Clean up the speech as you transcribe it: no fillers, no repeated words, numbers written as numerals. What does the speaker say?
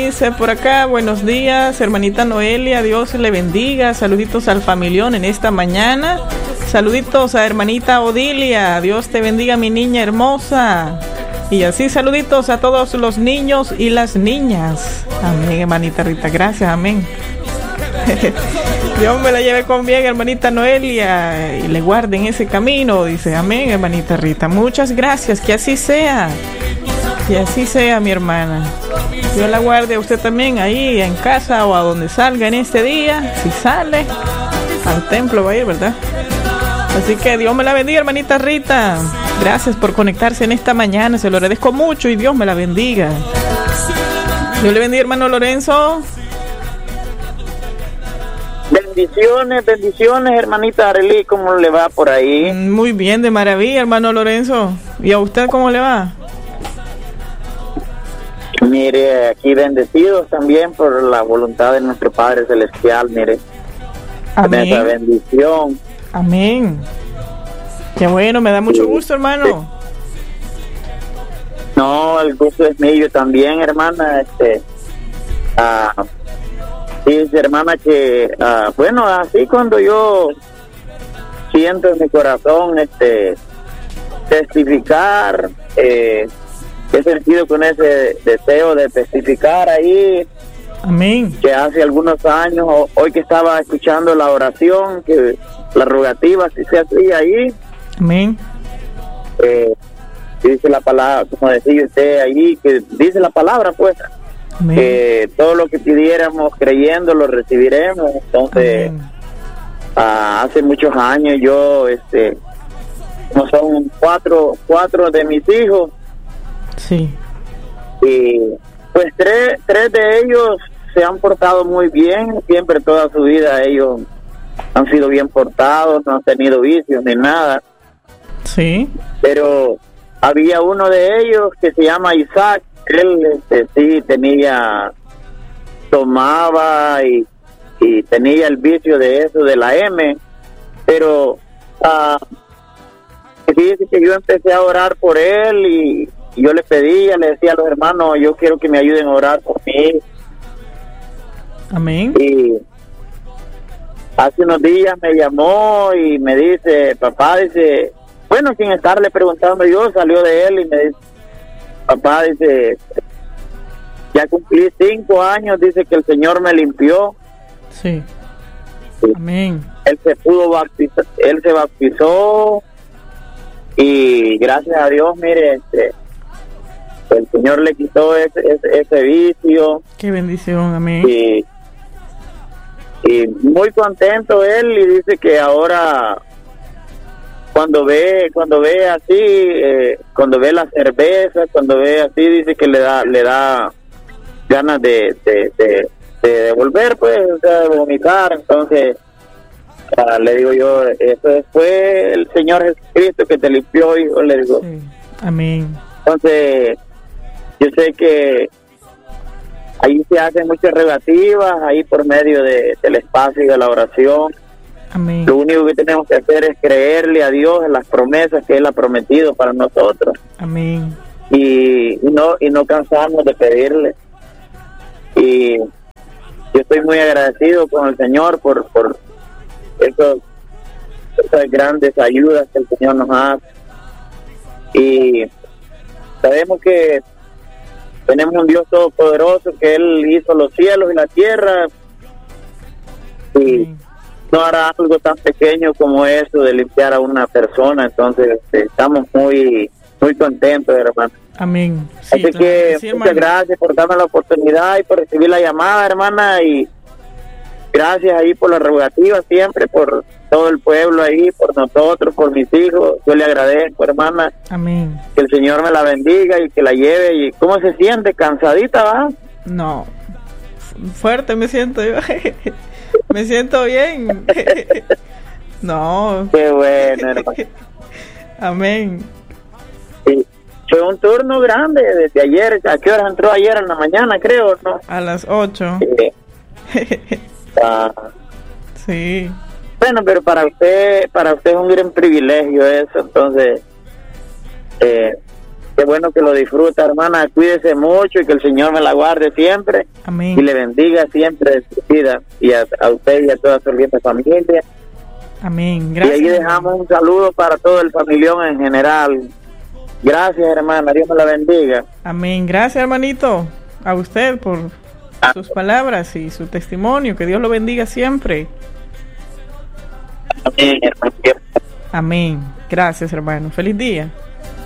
dice por acá, buenos días, hermanita Noelia, Dios le bendiga, saluditos al familión en esta mañana, saluditos a hermanita Odilia, Dios te bendiga mi niña hermosa, y así saluditos a todos los niños y las niñas, amén hermanita Rita, gracias, amén. Dios me la lleve con bien, hermanita Noelia, y le guarde en ese camino, dice, amén, hermanita Rita. Muchas gracias, que así sea, mi hermana. Dios la guarde a usted también ahí en casa o a donde salga en este día. Si sale, al templo va a ir, ¿verdad? Así que Dios me la bendiga, hermanita Rita. Gracias por conectarse en esta mañana, se lo agradezco mucho y Dios me la bendiga. Dios le bendiga, hermano Lorenzo. Bendiciones, hermanita Arely, ¿cómo le va por ahí? Muy bien, de maravilla, hermano Lorenzo. ¿Y a usted cómo le va? Mire, aquí bendecidos también por la voluntad de nuestro Padre Celestial, mire. Amén. Esa bendición. Amén. Qué bueno, me da mucho gusto, hermano. No, el gusto es mío también, hermana. Dice, hermana, que bueno, así cuando yo siento en mi corazón testificar, he sentido con ese deseo de testificar ahí. Amén. Que hace algunos años, hoy que estaba escuchando la oración, que la rogativa que se hacía ahí. Amén. Dice la palabra, como decía usted ahí, que dice la palabra, pues. Amén. Que todo lo que pidiéramos creyendo lo recibiremos. Entonces, hace muchos años yo, como son cuatro de mis hijos, sí, y pues tres de ellos se han portado muy bien, siempre toda su vida ellos han sido bien portados, no han tenido vicios ni nada. Sí. Pero había uno de ellos que se llama Isaac. Él sí tomaba y tenía el vicio de eso, de la M, pero dice que yo empecé a orar por él y yo le decía a los hermanos, yo quiero que me ayuden a orar por mí. Amén. Y hace unos días me llamó y me dice, papá, dice, bueno, sin estarle preguntando yo, salió de él y me dice, papá, dice, ya cumplí 5 años, dice que el Señor me limpió. Sí. Amén. Él se pudo bautizar, él se bautizó y gracias a Dios, mire, el Señor le quitó ese vicio. Qué bendición, amén. Y muy contento él, y dice que ahora cuando ve así, cuando ve la cerveza, cuando ve así, dice que le da ganas de devolver, pues, o sea, de vomitar. Entonces le digo yo, eso fue el Señor Jesucristo que te limpió, hijo, le digo. Sí. Amén. Entonces yo sé que ahí se hacen muchas rogativas, ahí por medio del espacio y de la oración. Amén. Lo único que tenemos que hacer es creerle a Dios en las promesas que Él ha prometido para nosotros. Amén. Y no cansarnos de pedirle. Y yo estoy muy agradecido con el Señor por esas grandes ayudas que el Señor nos hace. Y sabemos que tenemos un Dios todopoderoso, que Él hizo los cielos y la tierra, y no hará algo tan pequeño como eso de limpiar a una persona. Entonces estamos muy contentos, hermano. Amén. Sí, así que sí, muchas gracias por darme la oportunidad y por recibir la llamada, hermana, y gracias ahí por la rogativa siempre, por todo el pueblo ahí, por nosotros, por mis hijos. Yo le agradezco, hermana. Amén. Que el Señor me la bendiga y que la lleve. ¿Y cómo se siente? ¿Cansadita, va? No, fuerte me siento yo. Me siento bien. No. Qué bueno, hermano. Amén. Sí. Fue un turno grande desde ayer. ¿A qué hora entró ayer? En la mañana, creo, ¿no? A las 8. Sí. Sí. Bueno, pero para usted es un gran privilegio eso. Entonces, Qué bueno que lo disfruta, hermana. Cuídese mucho y que el Señor me la guarde siempre. Amén. Y le bendiga siempre de su vida. Y a usted y a toda su hermosa familia. Amén. Gracias. Y ahí dejamos un saludo para todo el familión en general. Gracias, hermana. Dios me la bendiga. Amén. Gracias, hermanito. A usted por sus palabras y su testimonio. Que Dios lo bendiga siempre. Amén, hermano. Amén. Gracias, hermano. Feliz día.